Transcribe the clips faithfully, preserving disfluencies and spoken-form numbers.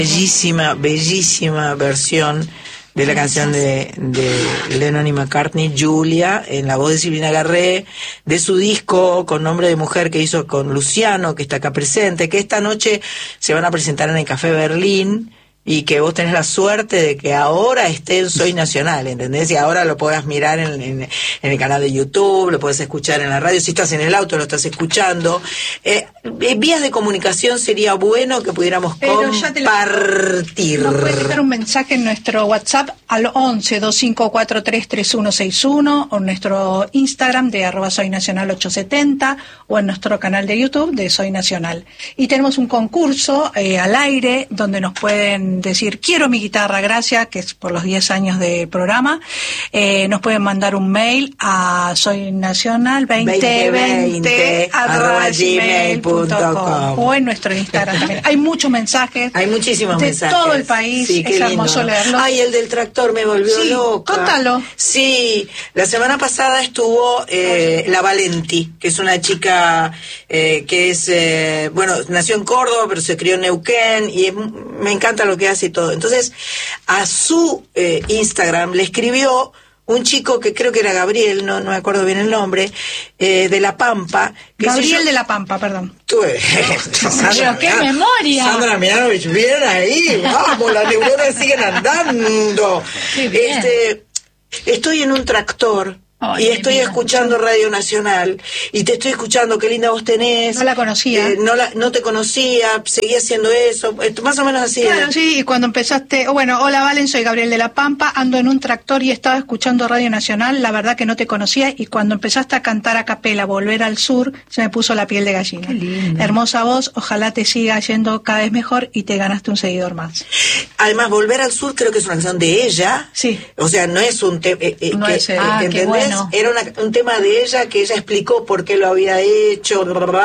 Bellísima, bellísima versión de la canción de, de Lennon y McCartney, Julia, en la voz de Silvina Garré, de su disco con nombre de mujer que hizo con Luciano, que está acá presente, que esta noche se van a presentar en el Café Berlín, y que vos tenés la suerte de que ahora esté en Soy Nacional, ¿entendés? Y ahora lo podás mirar en, en, en el canal de YouTube, lo podés escuchar en la radio, si estás en el auto lo estás escuchando. Eh, vías de comunicación sería bueno que pudiéramos Pero compartir. Nos puedes dejar un mensaje en nuestro WhatsApp al once, dos cinco cuatro tres, tres uno seis uno, o en nuestro Instagram de arroba Soy Nacional ochocientos setenta, o en nuestro canal de YouTube de Soy Nacional. Y tenemos un concurso eh, al aire donde nos pueden decir quiero mi guitarra, gracias, que es por los diez años de programa. Eh, nos pueden mandar un mail a soynacional veinte veinte arroba gmail punto com o en nuestro Instagram también. Hay muchos mensajes. Hay muchísimos de mensajes. todo el país. Sí, es hermoso leerlos. Ay, el del tractor me volvió sí, loca. Contalo. Sí, la semana pasada estuvo eh, la Valenti, que es una chica eh, que es, eh, bueno, nació en Córdoba, pero se crió en Neuquén, y es, me encanta lo que hace y todo. Entonces, a su eh, Instagram le escribió un chico que creo que era Gabriel, no, no me acuerdo bien el nombre, eh, de La Pampa. Que Gabriel yo, de La Pampa, perdón. Tú, eh, Sandra, qué memoria. Sandra Mianovich, bien ahí, vamos, las neuronas siguen andando. Este, estoy en un tractor. Ay, y estoy mira, escuchando Radio Nacional, y te estoy escuchando, qué linda voz tenés. No la conocía. Eh, no, la, no te conocía, seguí haciendo eso, esto, más o menos así. Claro, ¿eh? sí, y cuando empezaste, oh, bueno, hola Valen, soy Gabriel de La Pampa, ando en un tractor y estaba escuchando Radio Nacional, la verdad que no te conocía, y cuando empezaste a cantar a capela, Volver al Sur, se me puso la piel de gallina. Qué lindo. Hermosa voz, ojalá te siga yendo cada vez mejor y te ganaste un seguidor más. Además, Volver al Sur creo que es una canción de ella. Sí. O sea, no es un tema, eh, eh, no que, es el... ah, ¿entendés? qué bueno. Era una, un tema de ella que ella explicó por qué lo había hecho,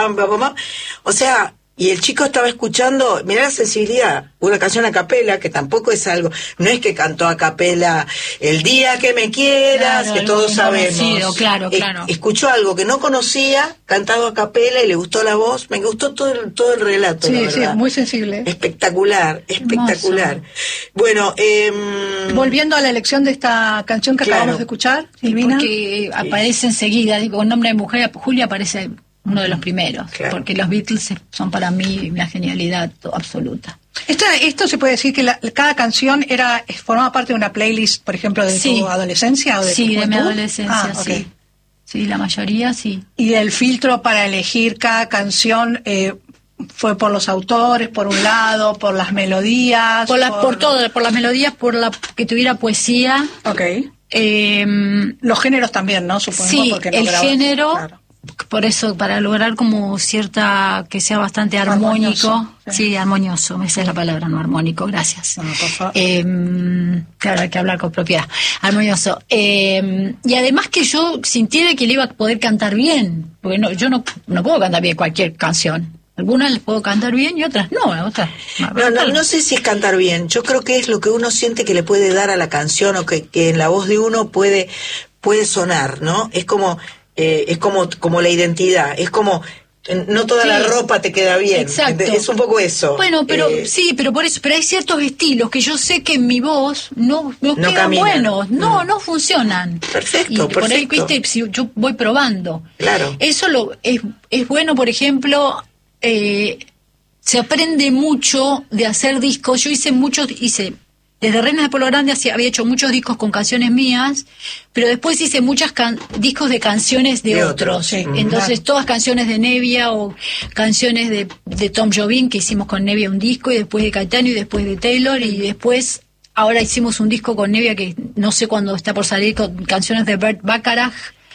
o sea, y el chico estaba escuchando, mirá la sensibilidad, una canción a capela, que tampoco es algo, no es que cantó a capela El día que me quieras, claro, que todos sabemos. Claro, claro. Eh, escuchó algo que no conocía, cantado a capela, y le gustó la voz, me gustó todo el, todo el relato. Sí, la verdad. sí, muy sensible. Espectacular, espectacular. Hermoso. Bueno, eh, volviendo a la elección de esta canción que claro. acabamos de escuchar, Silvina. Porque aparece enseguida, digo, con nombre de mujer, Julia aparece uno de los primeros, claro. Porque los Beatles son para mí una genialidad absoluta. Esto, esto se puede decir que la, cada canción era formaba parte de una playlist, por ejemplo, de sí. tu adolescencia o de sí, tu de mi adolescencia, ah, okay. sí. Sí, la mayoría sí. Y el filtro para elegir cada canción eh, fue por los autores, por un lado, por las melodías, por, la, por... por todo, por las melodías, por la que tuviera poesía. Okay. Eh, los géneros también, ¿no? Supongo. Sí, porque no el grabas, género. Claro. Por eso, para lograr como cierta, que sea bastante armónico, armonioso, sí. sí, armonioso, esa es la palabra, no armónico, gracias. Bueno, por favor. Eh, claro, hay que hablar con propiedad, armonioso. Eh, y además que yo sintiera que le iba a poder cantar bien, porque no, yo no, no puedo cantar bien cualquier canción. Algunas les puedo cantar bien y otras no, otras. No, no, no sé si es cantar bien, yo creo que es lo que uno siente que le puede dar a la canción, o que, que en la voz de uno puede, puede sonar, ¿no? Es como... Eh, es como como la identidad, es como no toda sí, la ropa te queda bien. Exacto. Es un poco eso. Bueno, pero eh, sí, pero por eso, pero hay ciertos estilos que yo sé que en mi voz no no, no quedan caminan. buenos, no, mm. no funcionan. Perfecto, y perfecto. Por ahí, viste, si yo voy probando. Claro. Eso lo es es bueno, por ejemplo, eh, se aprende mucho de hacer discos. Yo hice muchos, hice desde Reinas de Pueblo Grande había hecho muchos discos con canciones mías, pero después hice muchos can- discos de canciones de, de otros. otros. Sí. Mm, Entonces, claro. todas canciones de Nevia o canciones de, de Tom Jobim, que hicimos con Nevia un disco, y después de Caetano y después de Taylor, y después, ahora hicimos un disco con Nevia que no sé cuándo está por salir, con canciones de Bert Bacharach.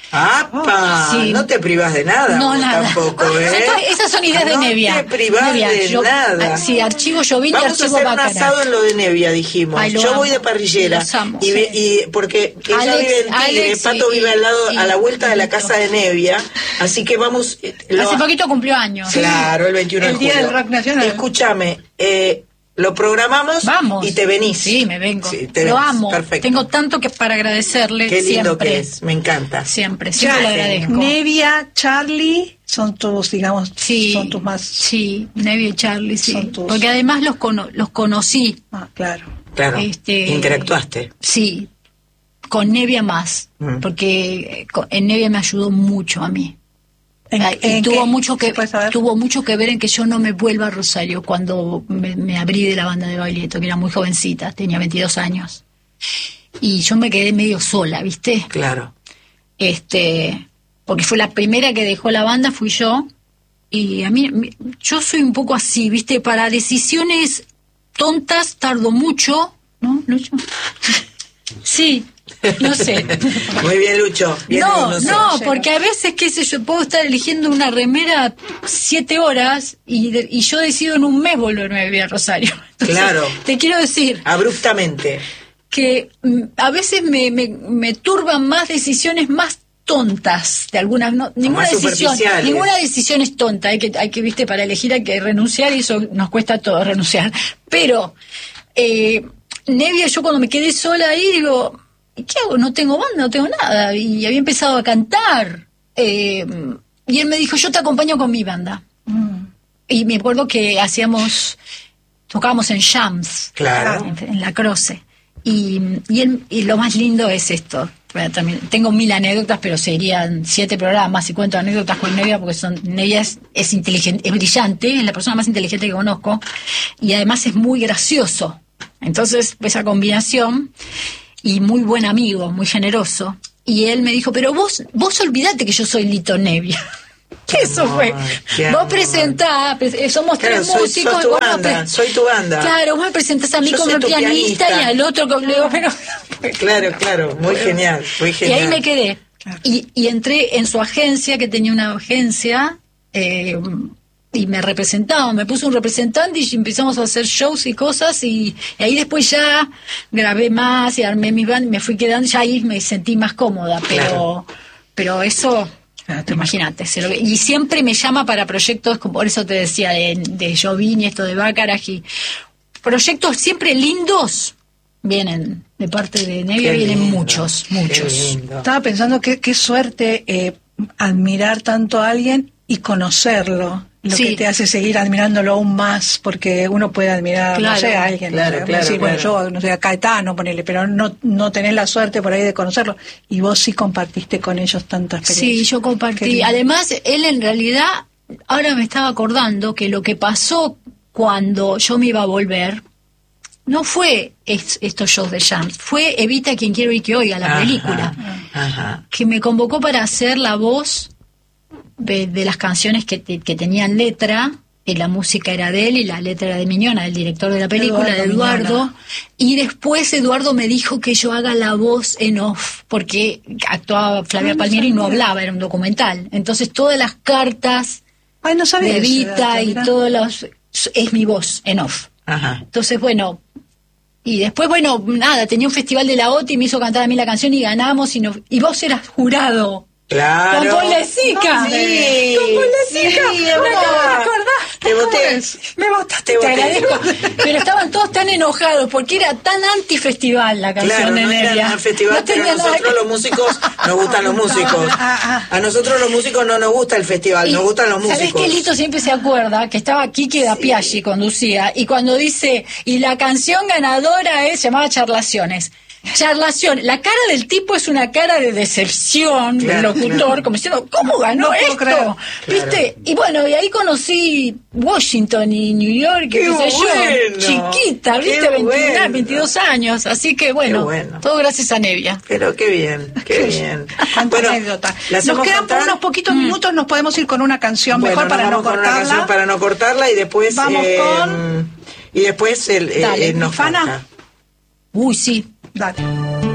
¡Apa! Sí. No te privas de nada. No, nada. Tampoco, ¿eh? Entonces, esas son ideas de no Nevia. No te privas Nevia, de yo, nada. Sí, archivo Jobim y archivo Bacharach. Vamos a hacer Bacharach. un asado en lo de Nevia, dijimos. Ay, yo amo. voy de parrillera. Los amo, y, sí. y porque ella Alex, vive en Tigre, Alex Pato y, vive al lado, y, a la vuelta y, de la y, casa de Nevia. Así que vamos... Lo, Hace poquito cumplió años. Claro, el veintiuno el de julio. El Día del Rock Nacional. Escúchame, eh... lo programamos Vamos. y te venís. Sí, me vengo. Sí, te lo venís. amo. Perfecto. Tengo tanto que para agradecerle. Qué lindo siempre. que es, me encanta. Siempre, siempre Ya, le agradezco. Nevia, Charlie, son tus, digamos, Sí, son tus más... sí, Nevia y Charlie, sí. Son tus- Porque además los cono- los conocí. Ah, claro. Claro, Este, interactuaste. Sí, con Nevia más, Mm. porque eh, con- en Nevia me ayudó mucho a mí. ¿En- Ay, y en tuvo qué? mucho que ¿Se puede saber? tuvo mucho que ver en que yo no me vuelva a Rosario cuando me, me abrí de la banda de Baglietto, que era muy jovencita, tenía veintidós años. Y yo me quedé medio sola, ¿viste? Claro. Este, porque fue la primera que dejó la banda, fui yo. Y a mí, mi- yo soy un poco así, ¿viste? Para decisiones tontas tardo mucho, ¿no, Lucho? Sí, no sé. Muy bien, Lucho. Bien, No, sé. no, porque a veces, qué sé yo, puedo estar eligiendo una remera siete horas y, de- y yo decido en un mes volverme a vivir a Rosario. Entonces, Claro. Te quiero decir Abruptamente. que mm, a veces me, me, me turban más decisiones más tontas de algunas, no, ninguna más decisión, superficiales. ninguna decisión es tonta, hay que, hay que, viste, para elegir hay que renunciar y eso nos cuesta todo renunciar. Pero eh, Nevia, yo cuando me quedé sola ahí digo, ¿y qué hago? No tengo banda, no tengo nada. Y había empezado a cantar. Eh, y él me dijo, yo te acompaño con mi banda. Mm. Y me acuerdo que hacíamos, tocábamos en jams, Claro. en, en la Croce. Y, y, él- y lo más lindo es esto. Bueno, también tengo mil anécdotas, pero serían siete programas y cuento anécdotas con Nevia porque son Nevia es, es inteligente, es brillante, es la persona más inteligente que conozco y además es muy gracioso. Entonces, esa combinación y muy buen amigo, muy generoso. Y él me dijo, pero vos, vos olvidate que yo soy Lito Nevia. Eso amor, fue. qué Vos amor. presentás, pre- somos Claro, tres soy- músicos. sos tu vos no banda, pre- soy tu banda. Claro, vos me presentás a mí Yo como soy tu pianista, pianista. y al otro como... le digo, pero... Claro, claro. Muy genial, muy Y genial. ahí me quedé. Claro. Y, y entré en su agencia, que tenía una agencia, eh, y me representaba, me puso un representante y empezamos a hacer shows y cosas, y, y ahí después ya grabé más y armé mi band, me fui quedando, ya ahí me sentí más cómoda, pero, Claro. pero eso... Claro, te Imagínate, se lo- y siempre me llama para proyectos, como por eso te decía, de, de Jovini, esto de Baccarat, y proyectos siempre lindos vienen de parte de Nevia, Qué vienen lindo, muchos, qué muchos. lindo. Estaba pensando que qué suerte eh, admirar tanto a alguien y conocerlo, lo Sí. que te hace seguir admirándolo aún más, porque uno puede admirar, Claro, no sé, a alguien, claro, no sé, claro, decir, bueno, claro. yo, no sé, a Caetano, ponele, pero no, no tenés la suerte por ahí de conocerlo, y vos sí compartiste con ellos tanta experiencia. Sí, yo Qué compartí. lindo. Además, él en realidad, ahora me estaba acordando que lo que pasó cuando yo me iba a volver, no fue es- estos shows de jams, fue Evita quien quiero y que oiga, la Ajá, película. Ajá. Que me convocó para hacer la voz de, de las canciones que, te- que tenían letra, y la música era de él y la letra era de Miñona, el director de la película, Eduardo de Eduardo. Miñona. Y después Eduardo me dijo que yo haga la voz en off, porque actuaba Flavia Ah, no Palmieri y no sabía. hablaba, era un documental. Entonces todas las cartas Ay, no sabía de ese Evita dato, y mirá. todos los... es mi voz en off. Ajá. Entonces, bueno, y después, bueno, nada, tenía un festival de la O T I y me hizo cantar a mí la canción y ganamos y, no, y vos eras jurado. Claro. Con Paul Lezica. Sí. Con Paul Lezica. Sí, Me amor. acabo de acordar. Te voté. ¿Cómo es? Me votaste, Te te, voté. agradezco. Pero estaban todos tan enojados porque era tan antifestival la canción Claro, de no era Nevia. nada festival, No pero tenía a nada nosotros que- los músicos nos gustan los músicos. Ah, A nosotros los músicos no nos gusta el festival, Y, nos gustan los ¿sabés músicos. que Lito siempre se acuerda que estaba Kiki da Piaggi, conducía, y cuando dice, y la canción ganadora es, se llamaba Charlaciones. Charlación, la cara del tipo es una cara de decepción del Claro, locutor, claro. como diciendo, ¿cómo ganó No puedo esto? creer. ¿Viste? Y bueno, y ahí conocí Washington y New York, ¡Qué qué sé bueno! yo, chiquita, ¡Qué ¿viste? veintiuno, bueno! veintidós años, así que bueno, bueno. todo gracias a Nevia. Pero qué bien, qué bien. Cuánta Bueno, anécdota. ¿la Nos hacemos quedan contar? unos poquitos minutos, nos podemos ir con una canción Bueno, mejor para nos no vamos con una canción cortarla. para no cortarla y después Vamos eh, con- y después el, eh, Dale, eh, nos Fana. canta. Uy, sí. Dale.